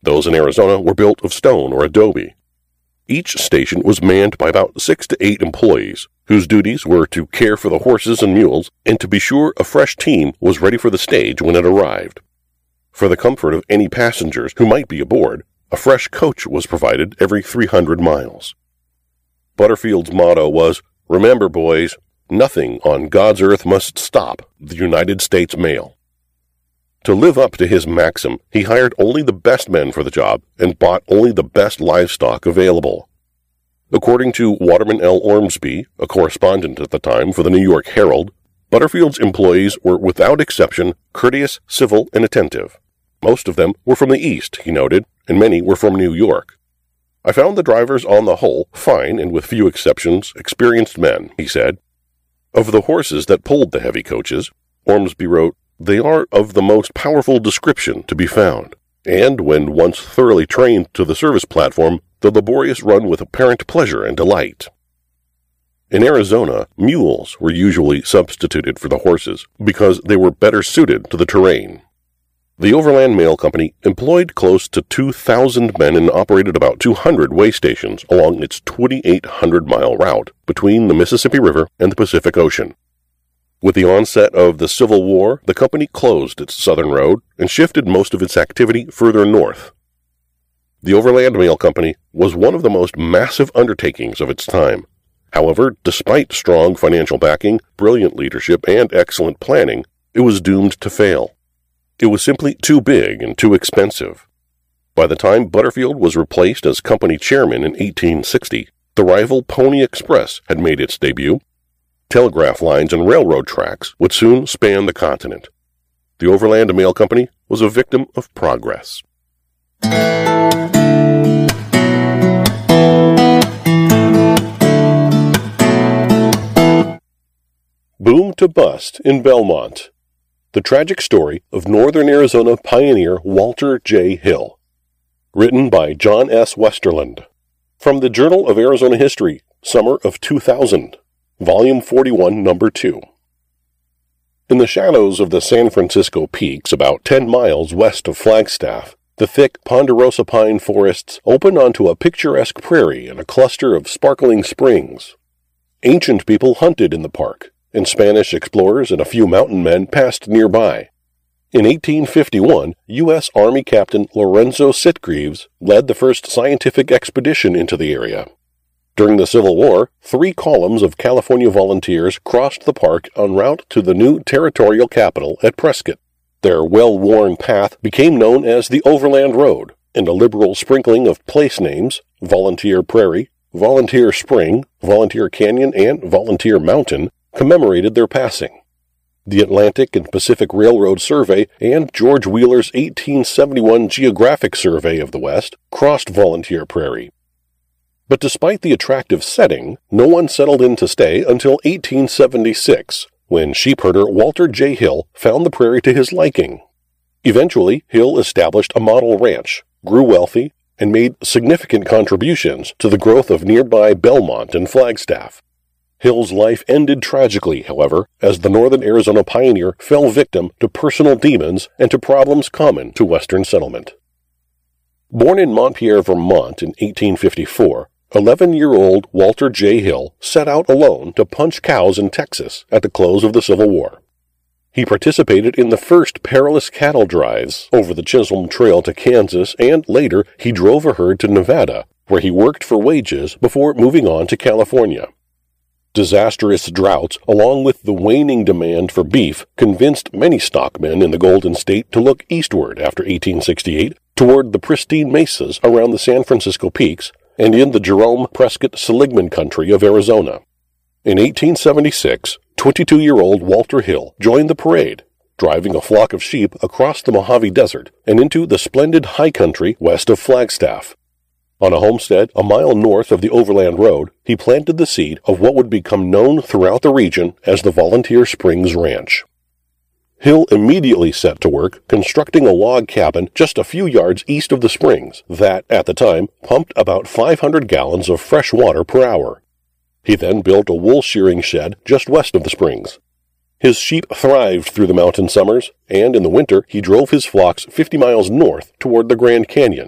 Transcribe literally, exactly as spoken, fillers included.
Those in Arizona were built of stone or adobe. Each station was manned by about six to eight employees, whose duties were to care for the horses and mules and to be sure a fresh team was ready for the stage when it arrived. For the comfort of any passengers who might be aboard, a fresh coach was provided every three hundred miles. Butterfield's motto was, "Remember, boys, nothing on God's earth must stop the United States Mail." To live up to his maxim, he hired only the best men for the job and bought only the best livestock available. According to Waterman L. Ormsby, a correspondent at the time for the New York Herald, Butterfield's employees were without exception courteous, civil, and attentive. Most of them were from the East, he noted, and many were from New York. "I found the drivers on the whole fine and with few exceptions experienced men," he said. Of the horses that pulled the heavy coaches, Ormsby wrote, "They are of the most powerful description to be found, and when once thoroughly trained to the service platform, the laborious run with apparent pleasure and delight." In Arizona, mules were usually substituted for the horses because they were better suited to the terrain. The Overland Mail Company employed close to two thousand men and operated about two hundred way stations along its twenty-eight hundred mile route between the Mississippi River and the Pacific Ocean. With the onset of the Civil War, the company closed its southern road and shifted most of its activity further north. The Overland Mail Company was one of the most massive undertakings of its time. However, despite strong financial backing, brilliant leadership, and excellent planning, it was doomed to fail. It was simply too big and too expensive. By the time Butterfield was replaced as company chairman in eighteen sixty, the rival Pony Express had made its debut. Telegraph lines and railroad tracks would soon span the continent. The Overland Mail Company was a victim of progress. Boom to Bust in Belmont. The Tragic Story of Northern Arizona Pioneer Walter J. Hill. Written by John S. Westerland. From the Journal of Arizona History, Summer of two thousand. Volume forty-one, Number two. In the shadows of the San Francisco Peaks, about ten miles west of Flagstaff, the thick ponderosa pine forests open onto a picturesque prairie and a cluster of sparkling springs. Ancient people hunted in the park, and Spanish explorers and a few mountain men passed nearby. In eighteen fifty-one, U S Army Captain Lorenzo Sitgreaves led the first scientific expedition into the area. During the Civil War, three columns of California volunteers crossed the park en route to the new territorial capital at Prescott. Their well-worn path became known as the Overland Road, and a liberal sprinkling of place names, Volunteer Prairie, Volunteer Spring, Volunteer Canyon, and Volunteer Mountain, commemorated their passing. The Atlantic and Pacific Railroad Survey and George Wheeler's eighteen seventy-one Geographic Survey of the West crossed Volunteer Prairie. But despite the attractive setting, no one settled in to stay until eighteen seventy-six, when sheepherder Walter J. Hill found the prairie to his liking. Eventually, Hill established a model ranch, grew wealthy, and made significant contributions to the growth of nearby Belmont and Flagstaff. Hill's life ended tragically, however, as the Northern Arizona pioneer fell victim to personal demons and to problems common to Western settlement. Born in Montpelier, Vermont in eighteen fifty-four, eleven-year-old Walter J. Hill set out alone to punch cows in Texas at the close of the Civil War. He participated in the first perilous cattle drives over the Chisholm Trail to Kansas, and later he drove a herd to Nevada, where he worked for wages before moving on to California. Disastrous droughts, along with the waning demand for beef, convinced many stockmen in the Golden State to look eastward after eighteen sixty-eight, toward the pristine mesas around the San Francisco Peaks and in the Jerome Prescott Seligman country of Arizona. In eighteen seventy-six, twenty-two-year-old Walter Hill joined the parade, driving a flock of sheep across the Mojave Desert and into the splendid high country west of Flagstaff. On a homestead a mile north of the Overland Road, he planted the seed of what would become known throughout the region as the Volunteer Springs Ranch. Hill immediately set to work constructing a log cabin just a few yards east of the springs that, at the time, pumped about five hundred gallons of fresh water per hour. He then built a wool shearing shed just west of the springs. His sheep thrived through the mountain summers, and in the winter he drove his flocks fifty miles north toward the Grand Canyon,